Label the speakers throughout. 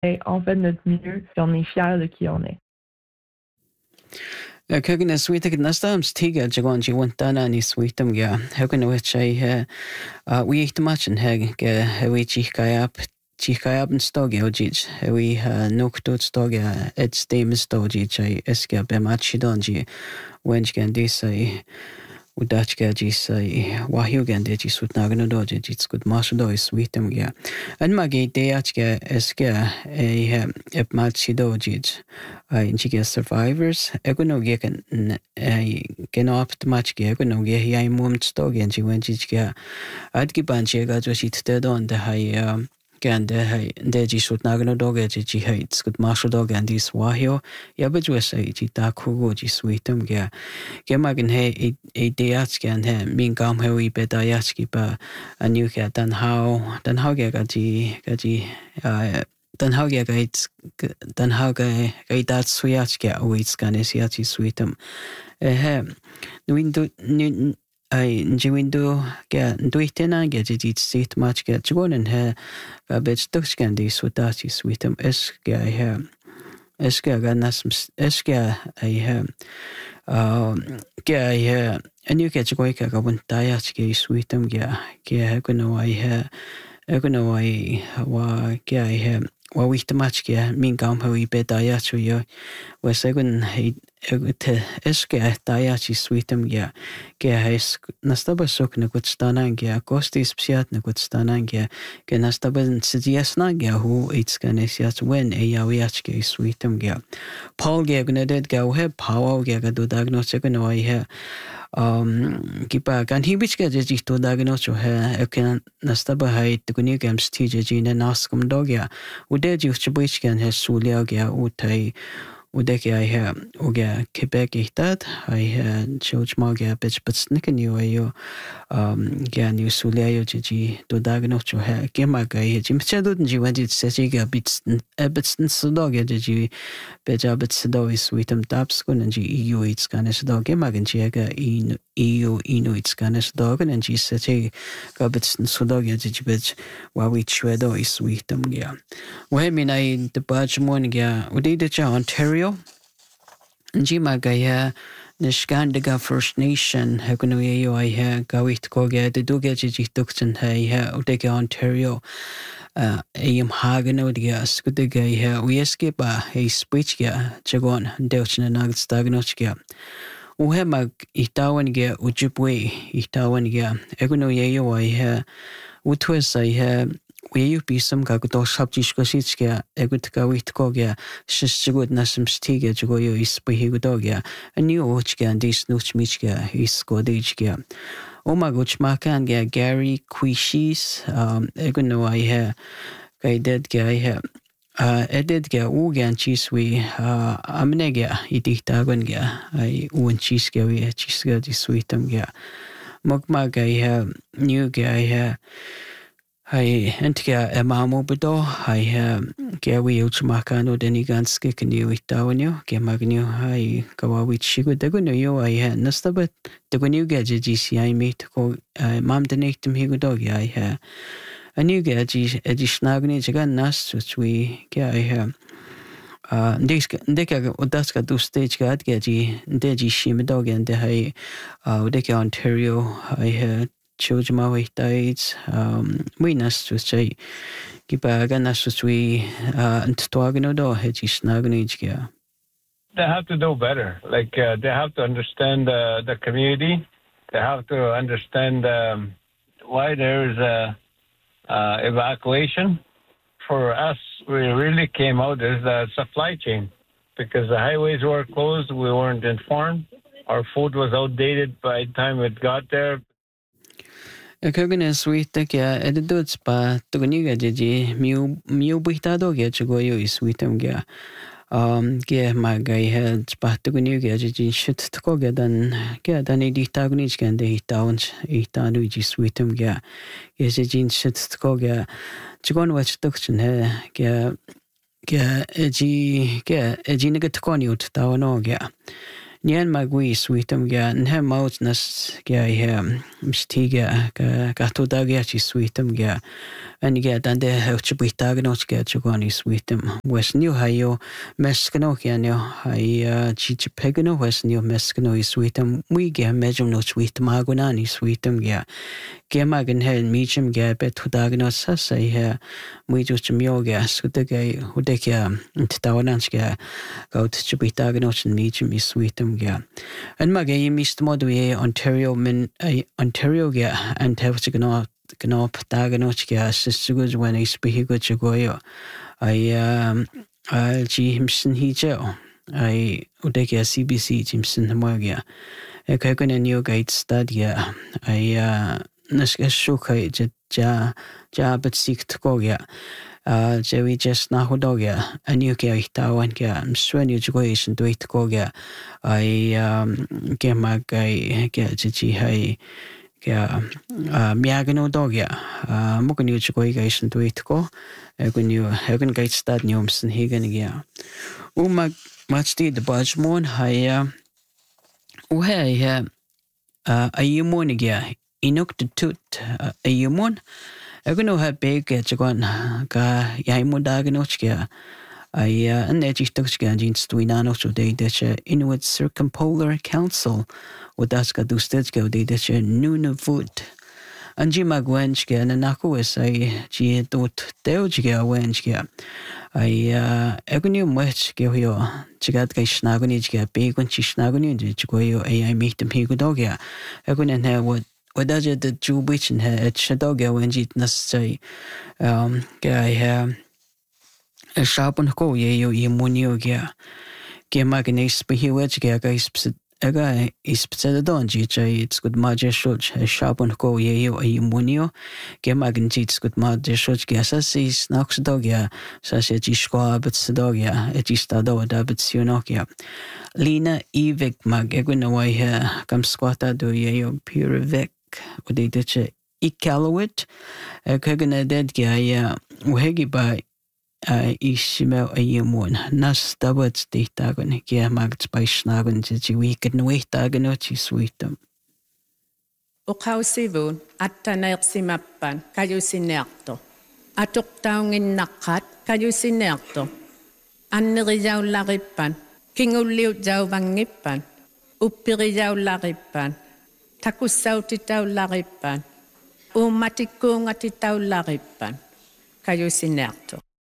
Speaker 1: Et on fait de notre mieux, puis on est fiers de qui on est.
Speaker 2: Kagin sweetek nastam stiga jagon ji wantana ni sweetum ga hagan which I we eat much and heg we chikayap and stogi ojij we noktot stoga et stem stogi chai eska be machidonji wenjgan disai udachga jisai wahyugan de jisut nagano doje jitskud masdo sweetum ga and magi deachga eska e machidojij inchiga survivors egonogia can opt much ge egonogia hi mum stogi and wenjga adgi banchega joshit tedon de hai Gan de jisut nagano doge ji hates good marshal dog and this wahyo yabajwesa ji takugo ji sweetum ga gemagan he e deatskan he min gam he we bedayatski ba anuka dan how ga ji dan how ga dat suyatska awaits ganesiati sweetum he window I window get duitena get it sit much get joinen he a bit stuxkan di sudati sweetum eska he eska ganas eska I he and you get goika gabun dayatski sweetum ge gono I wa ge wa wit much ge min gam ho I bedayatu yo was egun eska dayachi sweetum ge nastaba sokna gutstanan ge kostis psiatna gutstanan ge nastaba sidiasna ge hu itskanes when e yawiachke sweetum ge Paul ge gnadet ge he power ge ga dudagno chekno he kipa kan hibichke je to dagno cho he ekan nastaba hai tukuni games tije jina naskum dogya ude ju chbuichken he sulia ge utai Udeki I have Uga Quebec ihtad I George Magia bitch but snicken you gan you Suleo Gigi do dagnocho ha Gemaga Jim Chadun ji went it Sesiga bits Ebbetson Sudoga Gigi Bejabet Sidois Witam Tapskun and G EU it's Ganesh dog Gemagan Jiega EU Inuits Ganesh dog and G Seti Gabetson Sudoga Gigi bitch Wawi Chwedo is Witam Gia. Whemin I the Badge morning Udida Ontario. Njima gaya Nishkandiga First Nation Hagunuyo I ha Gawit Koga the Duga Gigi Duxton ha Udega Ontario Ayam Hagano dia Skudiga ha we escape a speechga Jagon Delchin and Nuggets Dagnochga Uhemag Itawanga Ujibwe Itawanga Egunoyo I ha Utwes I ha we be some gago subjishkositska egutka witkogia shishgud nasum stiga joyo is behigodogia a new ochga and this nuchmichga is godijga Omaguchmakanga Gary Quishis eguno I ha guided guy ha ededga ugan chiswi amnega idiktagonga I un chiska we chiska diswitamga Mogmaga I ha new guy ha I entga emamo bedo I gawi uchmakano deniganske knew it downio gemagnu I gawawit shigo deguno yo I nastabat degunu gaji GCI meet ko mam denatum higodogi I ha a new gaji edishnagni jagan nas which we ga I ndeka odaska do stage gad gaji deji shimdog and de hai udeka Ontario I Children with diets, we nest with say, keep a ganas with we and Twagano do, Hedgy Snagnage.
Speaker 3: They have to do better. Like, they have to understand the community. They have to understand why there is a evacuation. For us, we really came out as the supply chain because the highways were closed. We weren't informed. Our food was outdated by the time it got there.
Speaker 2: Kagana sweet ya edits pa tuguniga jiji miu buitado ge chugoyo is sweetum ga ge magai heads pa tuguniga jiji shit tkoga dan editagunich can de itanu ji sweetum ga is a jin shit tkoga chugon watch duction he eji nigga tkoni ut tawano ga Nian magui sweetum ga and hem moutness ga mistiga gato dagachi sweetum ga and get and they have to be tagged get to go with them. West New Hayo, Mescano, I Chichi Pegano, West New Mescano is with them. We get measure notes with Magonani, sweet them, yeah. Gemagan had Meacham Gabet to diagnose us, I hear we just Myoga, Sudagay, Hudeka, and Tawananska, go to be diagnosed and Meacham is sweet them, yeah. And Magay missed Modway, Ontario, Ontario, yeah, and have to go. Knop Daganochia, Sister Goods when I speak good to go. I'll G Himson Hijo. I would take a CBC Jimson Hamogia. A Kagan and New Gate Stadia. I Nasgashuka Jabet seek to go. Jerry just Nahodogia, a new Gaitawanka, Swen education to it go. I get my guy, get Gigi Hay. Miagano dogya, Mokanu Chigoigation to it go, Hagan Gate Stad Newms and Higan. Much did the Budgemon, a Yumonigia, Inuk the Toot, a Yumon, I gonna have big Jagon, Yaimodaganochia. And Edgitoxgan jeans to Inano today that Inuit Circumpolar Council would ask a dustedgo de that Nunavut. And Jima Gwenchga and Naku is a G. Deojiga Wenchga. I Egonium Wetch give you Chigatka Snagonijga, Begon Chishnagoni, Chigoyo, I meet them Higodogia. Egon and her what does it the Jew witch and her at Shadoga when jit necessary? A sharp and go, ye, Munio Gia. Gemagnese be here, which a guy is Pedon, GJ, it's good Maja Shot, a sharp and go, ye, a Munio. Gemagnits good Maja Shot, Gassas, Nox Dogia, such a Gishqua, but Sedogia, a Gistado, David Sionokia. Lina Evik Mag, Egwin away here, come squatta do ye, pure Vic, would they ditch a Ikalowit, a Kagana dead guy, Wehegi by. Ishimel a yumon, Nas Dabbats de Dagon, Gia Magts by Schnagon, Gigi week and wait Dagonochi sweet them.
Speaker 4: Ukausivun, Atanaximappan, Cayusinerto. Atok down in Nakat, Cayusinerto. Annerijau Laripan, King Uliu Jau Vangipan, Upirijau Laripan, Takusautitau Laripan, Umatikung Laripan, Cayusinerto.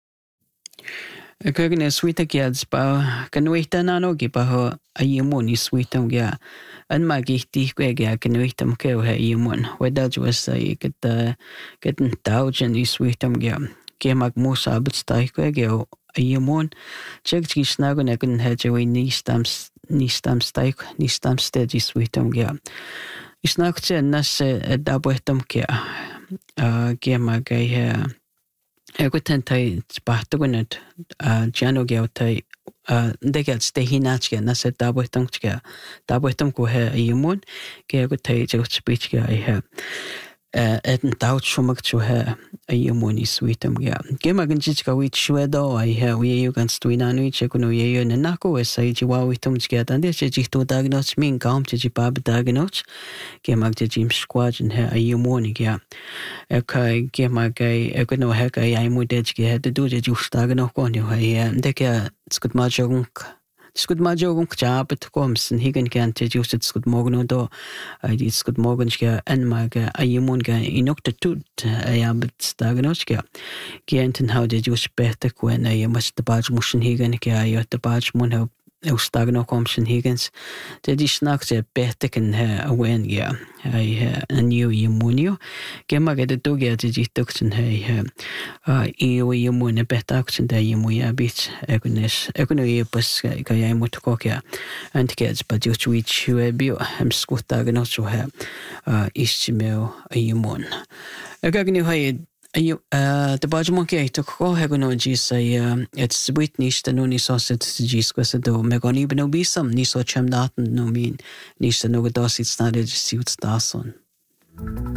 Speaker 2: A Kurgan sweet kids bow, can wait an anogi baho, a yumoni sweet on ya, and Maggie Tigga can wait them kill her yumun, where that was a getting thousand is sweet on ya. Gemag Musa but Stike, a yumun, check Snagon, I couldn't hedge away knee stamps stike, knee stamp steady sweet on ya. It's not Nas a double kia, Gemag a Egutentai Spartagonet, Jano Gautai, they get stay hinachka, and I said Dabotumka, Dabotumko hair a yumun, Gagutai, Jospichka, I have. And doubt so much to her a yumuni sweetum, yeah. Gemagan Jiska with Shwedo, I have we you can Stuinano, Checono, ye and Nako, as I Jiwa with Tumsket, and this Jito diagnose mean come to Jibab diagnose. Gemag the Jim Squad and her a yumuni, yeah. Okay, Gemag I could no heck, I would edge had to do the juice diagnose on you, and they get it's good majunk. Skud majogum kjabet koms en higen kan til just skud morgen då I skud morgen ska en maga ayimon ga inokta tut ayabet dagnoska genten how det just bättre kwen ay must the badge motion higen ka ayot the badge mon how Stagno comes in Higgins. Det är snacks bättre kan awen ja. En new immunio. Gemma det tog jag till jitoxen EU immune bättre action där immunia bit ekonomi pas kan jag mot koka. Antikets but just which you bio skutta gno så här istimel immun. Jag nu har the Bajmonke took Hohegonogi say it's witness the no sausage gisquas do megoni no be some niso chem daten no mean nista no dosit started suits dason.